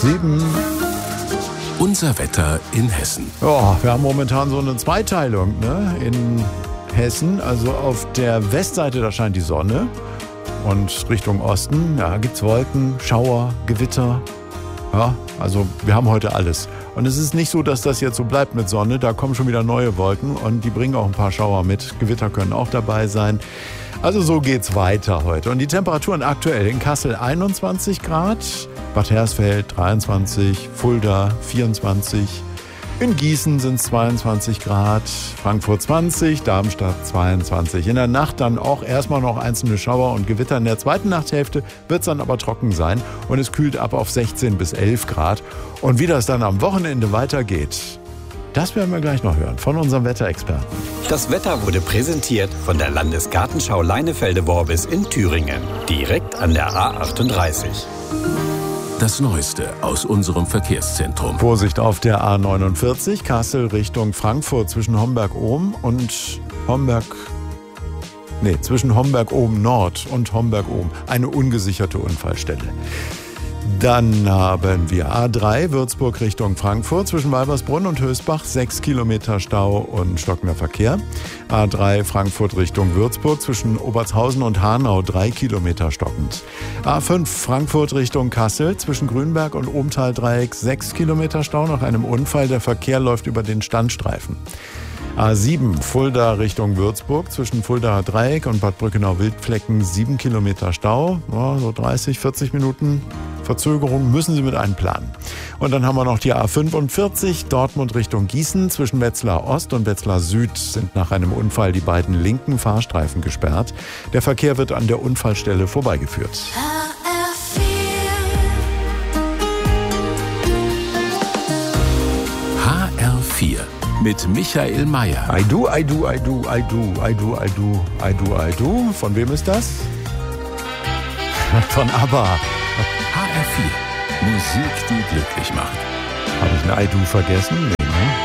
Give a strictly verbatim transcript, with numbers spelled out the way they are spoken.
Sieben. Unser Wetter in Hessen. Ja, wir haben momentan so eine Zweiteilung, ne, in Hessen. Also auf der Westseite, da scheint die Sonne. Und Richtung Osten, da gibt's Wolken, Schauer, Gewitter. Ja, also wir haben heute alles. Und es ist nicht so, dass das jetzt so bleibt mit Sonne. Da kommen schon wieder neue Wolken und die bringen auch ein paar Schauer mit. Gewitter können auch dabei sein. Also so geht's weiter heute. Und die Temperaturen aktuell in Kassel einundzwanzig Grad, Bad Hersfeld dreiundzwanzig, Fulda vierundzwanzig, in Gießen sind es zweiundzwanzig Grad, Frankfurt zwanzig, Darmstadt zweiundzwanzig. In der Nacht dann auch erstmal noch einzelne Schauer und Gewitter. In der zweiten Nachthälfte wird es dann aber trocken sein und es kühlt ab auf sechzehn bis elf Grad. Und wie das dann am Wochenende weitergeht, das werden wir gleich noch hören von unserem Wetterexperten. Das Wetter wurde präsentiert von der Landesgartenschau Leinefelde-Worbis in Thüringen, direkt an der A achtunddreißig. Das Neueste aus unserem Verkehrszentrum. Vorsicht auf der A neunundvierzig, Kassel Richtung Frankfurt zwischen Homberg-Ohm und Homberg... Nee, zwischen Homberg-Ohm-Nord und Homberg-Ohm. Eine ungesicherte Unfallstelle. Dann haben wir A drei, Würzburg Richtung Frankfurt, zwischen Walbersbrunn und Hösbach, sechs Kilometer Stau und stockender Verkehr. A drei, Frankfurt Richtung Würzburg, zwischen Obertshausen und Hanau, drei Kilometer stockend. A fünf, Frankfurt Richtung Kassel, zwischen Grünberg und Ohmtal-Dreieck, sechs Kilometer Stau nach einem Unfall. Der Verkehr läuft über den Standstreifen. A sieben, Fulda Richtung Würzburg, zwischen Fuldaer Dreieck und Bad Brückenau-Wildflecken, sieben Kilometer Stau, ja, so dreißig, vierzig Minuten Verzögerung müssen Sie mit einplanen. Und dann haben wir noch die A fünfundvierzig, Dortmund Richtung Gießen, zwischen Wetzlar Ost und Wetzlar Süd sind nach einem Unfall die beiden linken Fahrstreifen gesperrt. Der Verkehr wird an der Unfallstelle vorbeigeführt. H R vier mit Michael Mayer. I do, I do, I do, I do, I do, I do, I do, I do. Von wem ist das? Von ABBA. H R vier. Musik, die glücklich macht. Habe ich ein I do vergessen?